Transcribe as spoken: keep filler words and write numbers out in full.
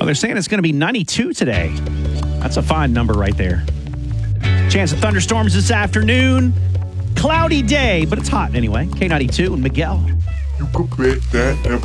Well, they're saying it's going to be ninety-two today. That's a fine number right there. Chance of thunderstorms this afternoon. Cloudy day, but it's hot anyway. K ninety-two and Miguel. You could bet that